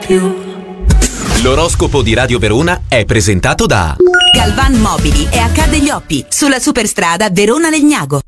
più. L'oroscopo di Radio Verona è presentato da Galvan Mobili e H degli Oppi, sulla superstrada Verona-Legnago.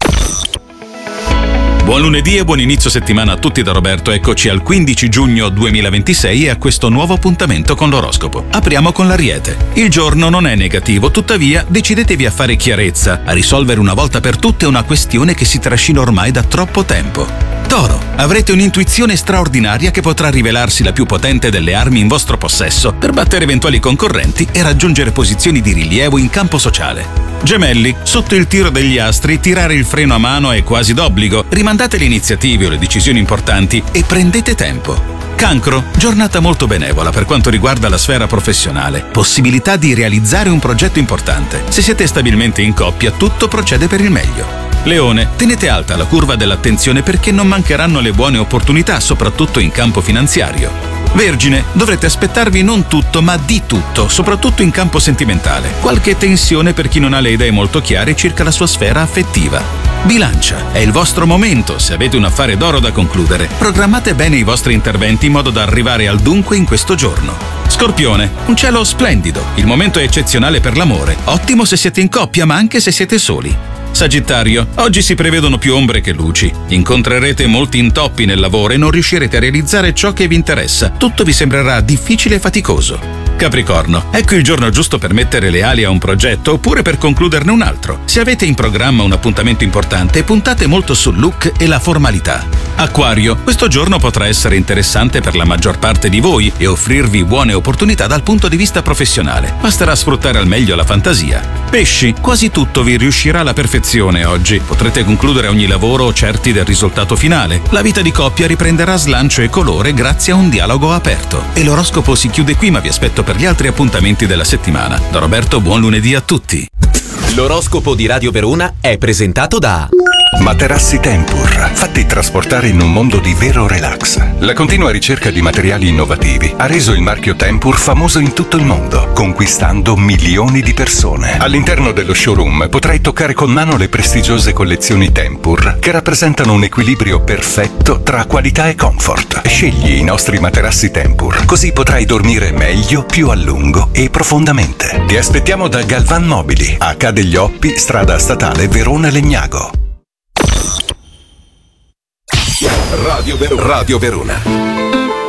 Buon lunedì e buon inizio settimana a tutti da Roberto. Eccoci al 15 giugno 2026 e a questo nuovo appuntamento con l'oroscopo. Apriamo con l'Ariete. Il giorno non è negativo, tuttavia decidetevi a fare chiarezza, a risolvere una volta per tutte una questione che si trascina ormai da troppo tempo. Toro, avrete un'intuizione straordinaria che potrà rivelarsi la più potente delle armi in vostro possesso per battere eventuali concorrenti e raggiungere posizioni di rilievo in campo sociale. Gemelli, sotto il tiro degli astri, tirare il freno a mano è quasi d'obbligo. Rimandate le iniziative o le decisioni importanti e prendete tempo. Cancro, giornata molto benevola per quanto riguarda la sfera professionale. Possibilità di realizzare un progetto importante. Se siete stabilmente in coppia, tutto procede per il meglio. Leone, tenete alta la curva dell'attenzione perché non mancheranno le buone opportunità, soprattutto in campo finanziario. Vergine, dovrete aspettarvi non tutto, ma di tutto, soprattutto in campo sentimentale. Qualche tensione per chi non ha le idee molto chiare circa la sua sfera affettiva. Bilancia, è il vostro momento se avete un affare d'oro da concludere. Programmate bene i vostri interventi in modo da arrivare al dunque in questo giorno. Scorpione, un cielo splendido, il momento è eccezionale per l'amore, ottimo se siete in coppia ma anche se siete soli. Sagittario, oggi si prevedono più ombre che luci. Incontrerete molti intoppi nel lavoro e non riuscirete a realizzare ciò che vi interessa. Tutto vi sembrerà difficile e faticoso. Capricorno, ecco il giorno giusto per mettere le ali a un progetto oppure per concluderne un altro. Se avete in programma un appuntamento importante, puntate molto sul look e la formalità. Acquario, questo giorno potrà essere interessante per la maggior parte di voi e offrirvi buone opportunità dal punto di vista professionale. Basterà sfruttare al meglio la fantasia. Pesci, quasi tutto vi riuscirà alla perfezione oggi. Potrete concludere ogni lavoro certi del risultato finale. La vita di coppia riprenderà slancio e colore grazie a un dialogo aperto. E l'oroscopo si chiude qui, ma vi aspetto per gli altri appuntamenti della settimana. Da Roberto, buon lunedì a tutti. L'oroscopo di Radio Verona è presentato da Materassi Tempur, fatti trasportare in un mondo di vero relax. La continua ricerca di materiali innovativi ha reso il marchio Tempur famoso in tutto il mondo, conquistando milioni di persone. All'interno dello showroom potrai toccare con mano le prestigiose collezioni Tempur, che rappresentano un equilibrio perfetto tra qualità e comfort. Scegli i nostri materassi Tempur, così potrai dormire meglio, più a lungo e profondamente. Ti aspettiamo da Galvan Mobili, H degli Oppi, strada statale Verona-Legnago. Radio Verona.